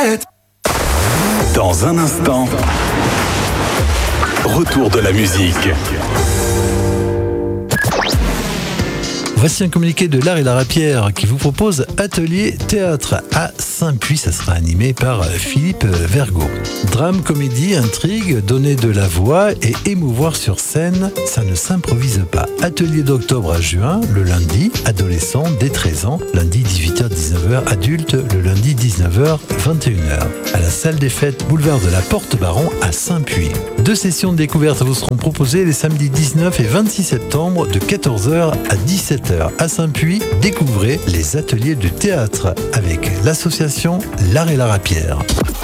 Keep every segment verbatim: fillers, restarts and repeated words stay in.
tête. Dans un instant, retour de la musique. Voici un communiqué de l'Art et la Rapière qui vous propose Atelier Théâtre à Saint-Puy. Ça sera animé par Philippe Vergot. Drame, comédie, intrigue, donner de la voix et émouvoir sur scène, ça ne s'improvise pas. Atelier d'octobre à juin, le lundi, adolescent dès treize ans, lundi dix-huit heures dix-neuf heures, adulte, le lundi dix-neuf heures vingt et une heures. À la salle des fêtes, boulevard de la Porte-Baron à Saint-Puy. Deux sessions de découverte vous seront proposées les samedis dix-neuf et vingt-six septembre de quatorze heures à dix-sept heures. À Saint-Puy, découvrez les ateliers de théâtre avec l'association L'Art et la Rapière.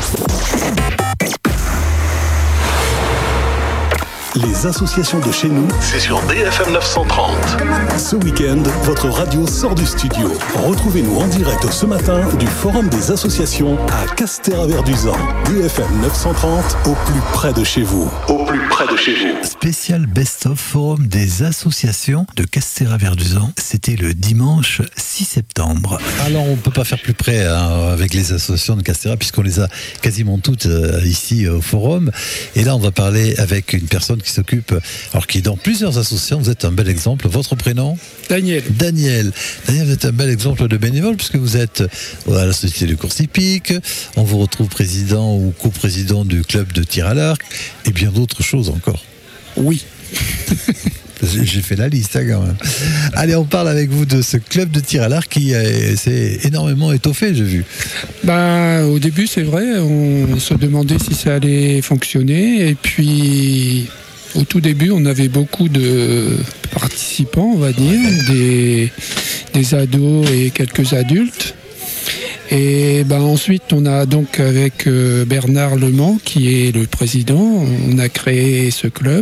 Les associations de chez nous, C'est sur D F M neuf cent trente. ce week-end, votre radio sort du studio. Retrouvez-nous en direct ce matin du Forum des associations à Castéra-Verduzan. D F M neuf cent trente, au plus près de chez vous. Au plus près de chez vous. Spécial Best-of Forum des associations de Castéra-Verduzan. C'était le dimanche six septembre. Alors, on ne peut pas faire plus près hein, avec les associations de Castéra puisqu'on les a quasiment toutes euh, ici au Forum. Et là, on va parler avec une personne qui s'occupe, alors qui est dans plusieurs associations. Vous êtes un bel exemple. Votre prénom ? Daniel. Daniel. Daniel, vous êtes un bel exemple de bénévole puisque vous êtes à la Société de course hippique. On vous retrouve président ou coprésident du club de tir à l'arc et bien d'autres choses encore. Oui. J'ai fait la liste hein, quand même. Allez, on parle avec vous de ce club de tir à l'arc qui euh, s'est énormément étoffé, j'ai vu. Ben, au début, c'est vrai, on se demandait si ça allait fonctionner. Et puis, au tout début, on avait beaucoup de participants, on va dire, des, des ados et quelques adultes. Et ben ensuite, on a donc avec euh, Bernard Lemans, qui est le président, on a créé ce club.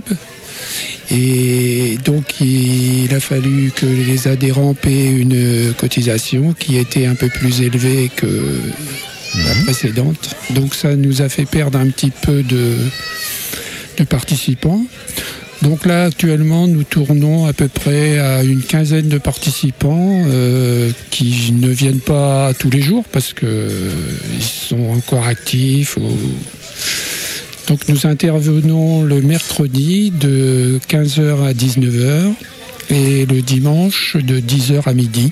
Et donc il a fallu que les adhérents paient une cotisation qui était un peu plus élevée que la précédente. Donc ça nous a fait perdre un petit peu de, de participants. Donc là actuellement nous tournons à peu près à une quinzaine de participants euh, qui ne viennent pas tous les jours parce qu'ils sont encore actifs. Ou... Donc nous intervenons le mercredi de quinze heures à dix-neuf heures et le dimanche de dix heures à midi.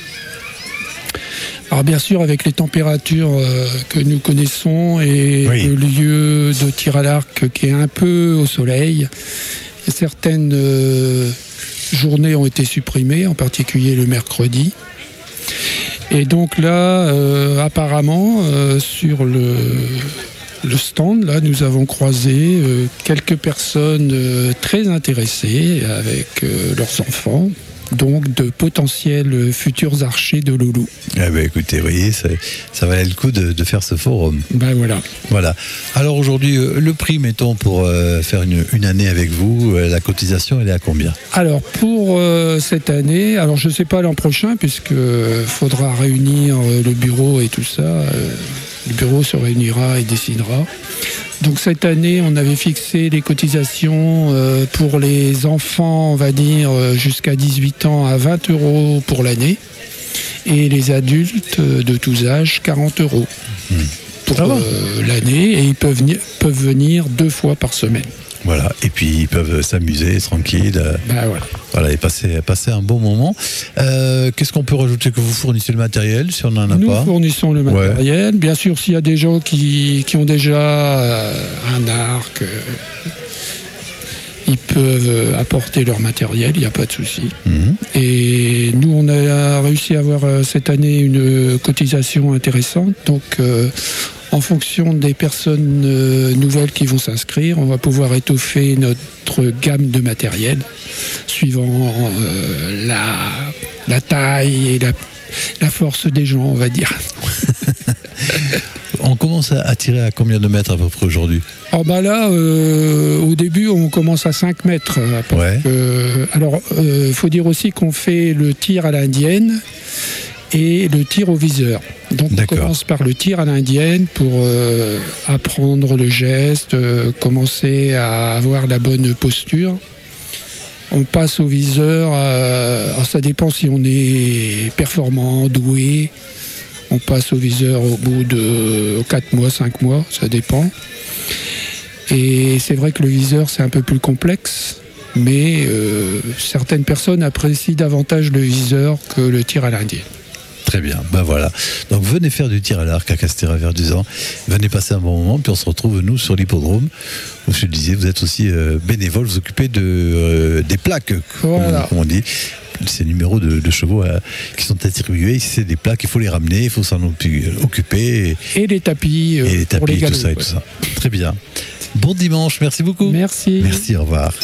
Alors bien sûr avec les températures euh, que nous connaissons et oui. Le lieu de tir à l'arc qui est un peu au soleil, certaines euh, journées ont été supprimées, en particulier le mercredi. Et donc là, euh, apparemment, euh, sur le... Le stand, là, nous avons croisé euh, quelques personnes euh, très intéressées avec euh, leurs enfants, donc de potentiels futurs archers de loulou. Ah ben écoutez, vous voyez, ça, ça valait le coup de, de faire ce forum. Ben voilà. Voilà. Alors aujourd'hui, euh, le prix, mettons, pour euh, faire une, une année avec vous, euh, la cotisation, elle est à combien ? Alors pour euh, cette année, alors je ne sais pas l'an prochain, puisqu'il faudra réunir euh, le bureau et tout ça. Euh, Le bureau se réunira et décidera. Donc cette année, on avait fixé les cotisations euh, pour les enfants, on va dire, jusqu'à dix-huit ans à vingt euros pour l'année. Et les adultes de tous âges, quarante euros mmh. pour euh, l'année. Et ils peuvent venir, peuvent venir deux fois par semaine. Voilà, et puis ils peuvent s'amuser tranquille, ben voilà. Voilà, et passer, passer un bon moment. Euh, qu'est-ce qu'on peut rajouter ? Que vous fournissez le matériel, si on n'en a Nous pas ? Nous fournissons le matériel. Ouais. Bien sûr, s'il y a des gens qui, qui ont déjà euh, un arc, euh, ils peuvent apporter leur matériel, il n'y a pas de souci. Mmh. Et nous, on a réussi à avoir euh, cette année une cotisation intéressante. Donc, euh, en fonction des personnes euh, nouvelles qui vont s'inscrire, on va pouvoir étoffer notre gamme de matériel suivant euh, la, la taille et la, la force des gens, on va dire. On commence à tirer à combien de mètres à peu près aujourd'hui ? Alors bah là, euh, au début, on commence à cinq mètres. Parce ouais. que, alors, il euh, faut dire aussi qu'on fait le tir à l'indienne et le tir au viseur. Donc D'accord. on commence par le tir à l'indienne pour euh, apprendre le geste, euh, commencer à avoir la bonne posture. On passe au viseur, euh, alors ça dépend si on est performant, doué. On on passe au viseur au bout de quatre mois, cinq mois, ça dépend. Et c'est vrai que le viseur, c'est un peu plus complexe, mais euh, certaines personnes apprécient davantage le viseur que le tir à l'indienne. Très bien, ben voilà. Donc venez faire du tir à l'arc à Castéra-Verduzan, venez passer un bon moment, puis on se retrouve nous sur l'hippodrome. Comme je le disais, vous êtes aussi euh, bénévole, vous occupez de, euh, des plaques, Voilà. comme, comme on dit. Ces numéros de, de chevaux euh, qui sont attribués, c'est des plaques, il faut les ramener, il faut s'en occuper. Et les tapis, euh, Et les pour tapis, les tout galops, ça et ouais. tout ça. Très bien. Bon dimanche, merci beaucoup. Merci. Merci, au revoir.